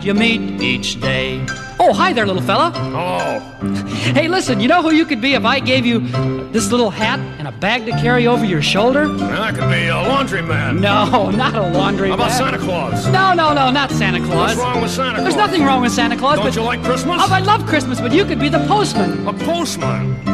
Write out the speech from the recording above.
you meet each day. Oh, hi there, little fella. Oh. Hey, listen, you know who you could be if I gave you this little hat and a bag to carry over your shoulder? I could be a laundryman. No, not a laundry How about man. Santa Claus? No, not Santa Claus. What's wrong with Santa Claus? There's nothing wrong with Santa Claus. Don't you like Christmas? Oh, I love Christmas, but you could be the postman. A postman?